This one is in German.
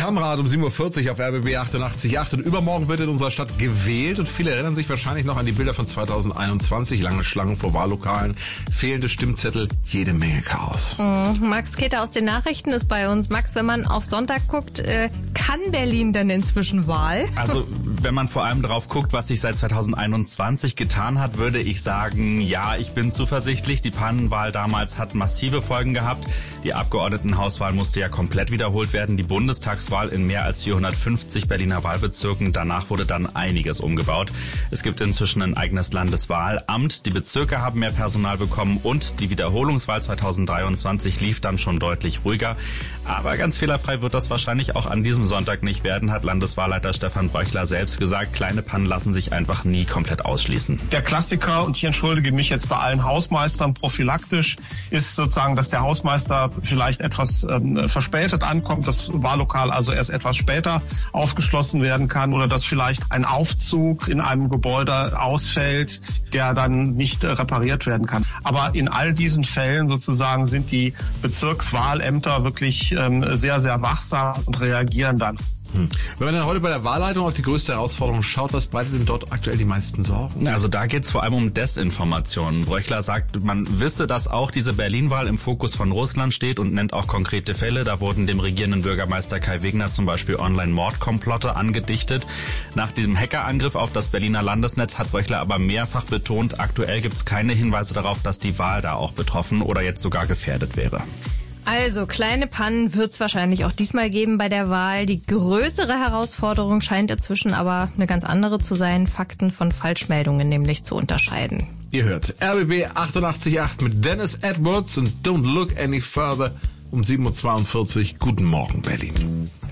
Kamerad um 7.40 Uhr auf RBB 88.8 und übermorgen wird in unserer Stadt gewählt und viele erinnern sich wahrscheinlich noch an die Bilder von 2021, lange Schlangen vor Wahllokalen, fehlende Stimmzettel, jede Menge Chaos. Max Keter aus den Nachrichten ist bei uns. Max, wenn man auf Sonntag guckt, kann Berlin denn inzwischen Wahl? Also wenn man vor allem drauf guckt, was sich seit 2021 getan hat, würde ich sagen, ja, ich bin zuversichtlich. Die Pannenwahl damals hat massive Folgen gehabt. Die Abgeordnetenhauswahl musste ja komplett wiederholt werden. Die Bundestagswahl in mehr als 450 Berliner Wahlbezirken. Danach wurde dann einiges umgebaut. Es gibt inzwischen ein eigenes Landeswahlamt. Die Bezirke haben mehr Personal bekommen und die Wiederholungswahl 2023 lief dann schon deutlich ruhiger. Aber ganz fehlerfrei wird das wahrscheinlich auch an diesem Sonntag nicht werden, hat Landeswahlleiter Stefan Bröchler selbst gesagt. Kleine Pannen lassen sich einfach nie komplett ausschließen. Der Klassiker, und hier entschuldige mich jetzt bei allen Hausmeistern prophylaktisch, ist sozusagen, dass der Hausmeister vielleicht etwas verspätet ankommt, das Wahllokal also erst etwas später aufgeschlossen werden kann oder dass vielleicht ein Aufzug in einem Gebäude ausfällt, der dann nicht repariert werden kann. Aber in all diesen Fällen sozusagen sind die Bezirkswahlämter wirklich sehr, sehr wachsam und reagieren dann. Wenn man dann heute bei der Wahlleitung auf die größte Herausforderung schaut, was bereitet denn dort aktuell die meisten Sorgen? Also da geht's vor allem um Desinformation. Bröchler sagt, man wisse, dass auch diese Berlin-Wahl im Fokus von Russland steht und nennt auch konkrete Fälle. Da wurden dem regierenden Bürgermeister Kai Wegner zum Beispiel Online-Mordkomplotte angedichtet. Nach diesem Hackerangriff auf das Berliner Landesnetz hat Bröchler aber mehrfach betont, aktuell gibt's keine Hinweise darauf, dass die Wahl da auch betroffen oder jetzt sogar gefährdet wäre. Also, kleine Pannen wird's wahrscheinlich auch diesmal geben bei der Wahl. Die größere Herausforderung scheint inzwischen aber eine ganz andere zu sein, Fakten von Falschmeldungen nämlich zu unterscheiden. Ihr hört RBB 88.8 mit Dennis Edwards und Don't Look Any Further um 7.42 Uhr. Guten Morgen, Berlin.